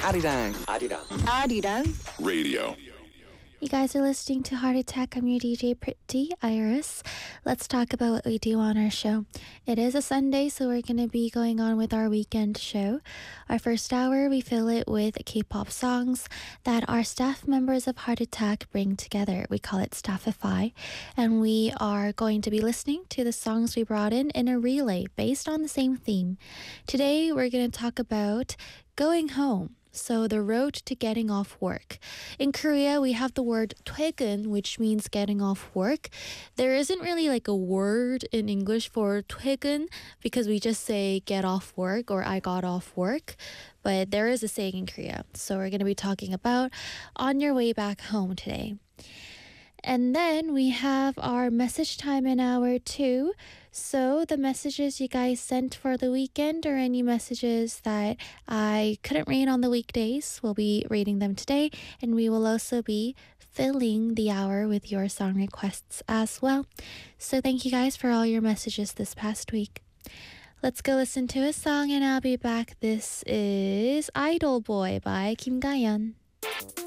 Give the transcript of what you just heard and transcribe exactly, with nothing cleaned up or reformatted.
아리랑 아리랑 아리랑 Radio. You guys are listening to Heart Attack. I'm your D J Pretty Iris. Let's talk about what we do on our show. It is a Sunday, so we're going to be going on with our weekend show. Our first hour, we fill it with K-pop songs that our staff members of Heart Attack bring together. We call it Staffify, and we are going to be listening to the songs we brought in in a relay based on the same theme. Today, we're going to talk about going home. So the road to getting off work. In Korea, we have the word 퇴근, which means getting off work. There isn't really like a word in English for 퇴근 because we just say get off work or I got off work. But there is a saying in Korea. So we're going to be talking about on your way back home today. And then we have our message time in hour two. So the messages you guys sent for the weekend or any messages that I couldn't read on the weekdays, we'll be reading them today. And we will also be filling the hour with your song requests as well. So thank you guys for all your messages this past week. Let's go listen to a song and I'll be back. This is Idol Boy by Kim Ga-yeon.